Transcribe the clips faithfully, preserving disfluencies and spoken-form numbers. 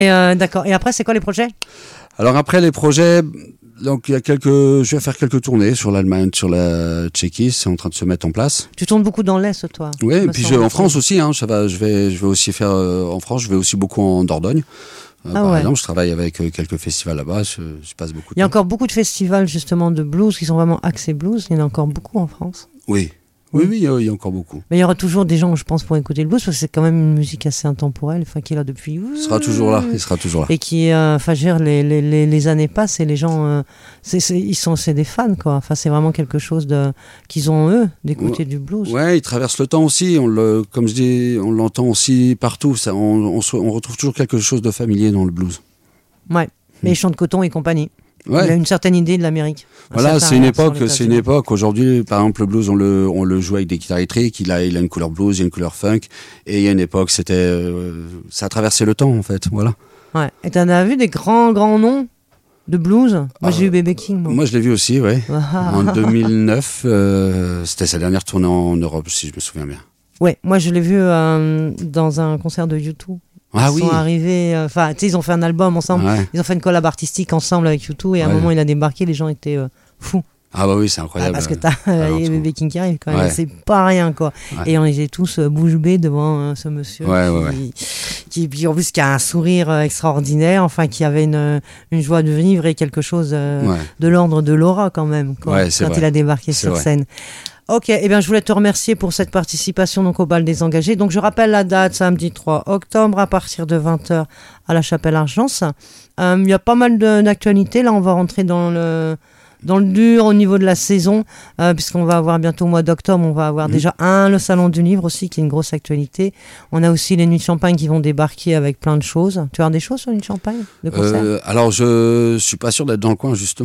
Et euh, d'accord. Et après, c'est quoi les projets ? Alors après les projets, donc il y a quelques, je vais faire quelques tournées sur l'Allemagne, sur la Tchéquie, c'est en train de se mettre en place. Tu tournes beaucoup dans l'Est, toi ? Oui, et puis je, en France aussi, hein, ça va, je vais, je vais aussi faire euh, en France, je vais aussi beaucoup en Dordogne. Euh, ah par ouais. exemple, je travaille avec euh, quelques festivals là-bas, je, je passe beaucoup de temps. Il y a encore beaucoup de festivals justement de blues qui sont vraiment axés blues. Il y en a encore beaucoup en France. Oui. Oui, oui, il y, a, il y a encore beaucoup. Mais il y aura toujours des gens, je pense, pour écouter le blues, parce que c'est quand même une musique assez intemporelle, enfin, qui est là depuis... Il sera toujours là, il sera toujours là. Et qui, euh, enfin, je veux dire, les, les, les, les années passent et les gens, euh, c'est, c'est, ils sont, c'est des fans, quoi. Enfin, c'est vraiment quelque chose de, qu'ils ont, eux, d'écouter ouais. du blues. Ouais, il traverse le temps aussi, on le, comme je dis, on l'entend aussi partout, ça, on, on, on retrouve toujours quelque chose de familier dans le blues. Ouais, les chants de coton et compagnie. Ouais. Il a une certaine idée de l'Amérique. Voilà, c'est une époque, c'est une époque. Aujourd'hui, par exemple, le blues, on le, on le joue avec des guitares électriques. Il a, il a une couleur blues, il y a une couleur funk. Et il y a une époque, c'était, euh, ça a traversé le temps, en fait. Voilà. Ouais. Et t'en as vu des grands, grands noms de blues ? Moi, ah, j'ai eu B B King. Moi, moi je l'ai vu aussi, ouais. Ah. En deux mille neuf, euh, c'était sa dernière tournée en Europe, si je me souviens bien. Ouais, moi, je l'ai vu euh, dans un concert de U deux. Ah ils oui. sont arrivés, enfin, euh, tu sais, ils ont fait un album ensemble, ouais. Ils ont fait une collab artistique ensemble avec U deux, et à ouais. un moment, il a débarqué, les gens étaient euh, fous. Ah bah oui, c'est incroyable. Ah, parce que t'as euh, B B King qui arrive quand même, ouais. C'est pas rien, quoi. Ouais. Et on était tous euh, bouche bée devant euh, ce monsieur ouais, qui, ouais, ouais. qui, qui, en plus, qui a un sourire euh, extraordinaire, enfin, qui avait une, une joie de vivre et quelque chose euh, ouais. de l'ordre de l'aura quand même, quoi, ouais, quand vrai. il a débarqué c'est sur vrai. scène. Ok, eh bien, je voulais te remercier pour cette participation donc, au bal des engagés. Donc, je rappelle la date, samedi trois octobre, à partir de vingt heures à la Chapelle-Argence. Il euh, y a pas mal de, d'actualités. Là, on va rentrer dans le, dans le dur au niveau de la saison, euh, puisqu'on va avoir bientôt au mois d'octobre, on va avoir mmh. déjà un, le Salon du Livre aussi, qui est une grosse actualité. On a aussi les Nuits de Champagne qui vont débarquer avec plein de choses. Tu vas avoir des choses sur les Nuits de Champagne, de concerts euh, Alors, je suis pas sûr d'être dans le coin, justement.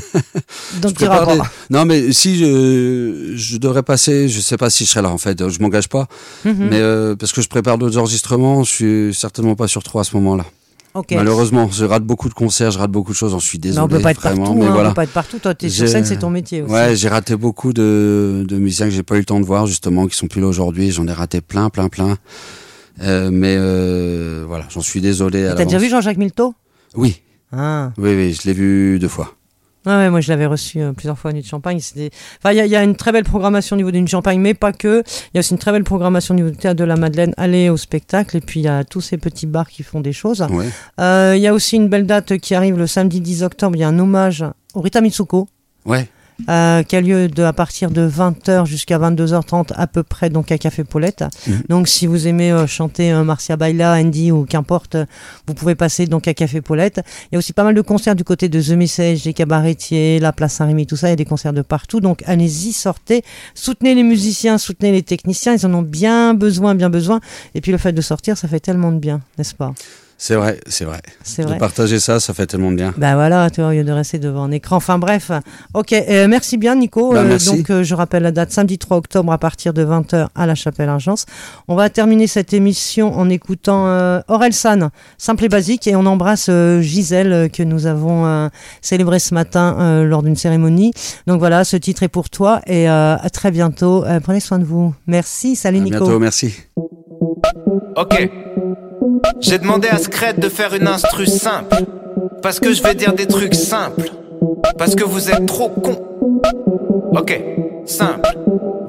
Donc, tu iras des... Non, mais si je, je devrais passer, je sais pas si je serai là, en fait. Je m'engage pas. Mmh. Mais euh, parce que je prépare d'autres enregistrements, je suis certainement pas sur trois à ce moment-là. Okay. Malheureusement, je rate beaucoup de concerts, je rate beaucoup de choses, j'en suis désolé. Mais on peut pas être vraiment, partout, mais hein, voilà. on peut pas être partout. Toi, t'es sur scène, c'est ton métier aussi. Ouais, j'ai raté beaucoup de, de musiciens que j'ai pas eu le temps de voir, justement, qui sont plus là aujourd'hui. J'en ai raté plein, plein, plein. Euh, mais euh, voilà, j'en suis désolé. T'as déjà vu Jean-Jacques Milteau ? Oui. Ah. Oui, oui, je l'ai vu deux fois. Ouais, ouais, moi je l'avais reçu euh, plusieurs fois à Nuit de Champagne. C'était... Enfin, il y, y a une très belle programmation au niveau de Nuit de Champagne, mais pas que. Il y a aussi une très belle programmation au niveau du Théâtre de la Madeleine. Allez au spectacle. Et puis il y a tous ces petits bars qui font des choses. Il ouais. euh, y a aussi une belle date qui arrive le samedi dix octobre. Il y a un hommage au Rita Mitsuko. Ouais. Euh, qui a lieu de, à partir de vingt heures jusqu'à vingt-deux heures trente à peu près, donc à Café Paulette. Mmh. Donc si vous aimez euh, chanter euh, Marcia Baila, Andy ou qu'importe, euh, vous pouvez passer donc à Café Paulette. Il y a aussi pas mal de concerts du côté de The Message, des cabaretiers, la Place Saint-Rémy, tout ça, il y a des concerts de partout. Donc allez-y, sortez, soutenez les musiciens, soutenez les techniciens, ils en ont bien besoin, bien besoin. Et puis le fait de sortir, ça fait tellement de bien, n'est-ce pas ? C'est vrai, c'est vrai. C'est de vrai. partager ça, ça fait tellement de bien. Ben voilà, tu vois, au lieu de rester devant un écran. Enfin bref, ok, euh, merci bien Nico. Ben, merci. Euh, donc euh, je rappelle la date, samedi trois octobre à partir de vingt heures à la Chapelle-Argence. On va terminer cette émission en écoutant euh, Orelsan, simple et basique, et on embrasse euh, Gisèle euh, que nous avons euh, célébré ce matin euh, lors d'une cérémonie. Donc voilà, ce titre est pour toi et euh, à très bientôt. Euh, prenez soin de vous. Merci, salut à Nico. À bientôt, merci. Ok. J'ai demandé à Scred de faire une instru simple. Parce que je vais dire des trucs simples. Parce que vous êtes trop cons. Ok, simple.